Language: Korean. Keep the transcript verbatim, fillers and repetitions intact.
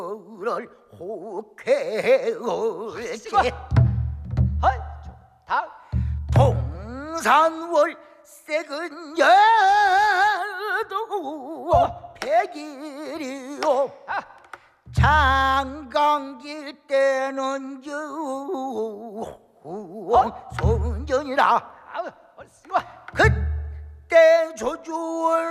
를 호쾌을지 헐, 좋다. 동산월 색은 여도 백일이요 아, 장강길 때는 유홍 손전이라 아우, 얼씨구. 그때 조주월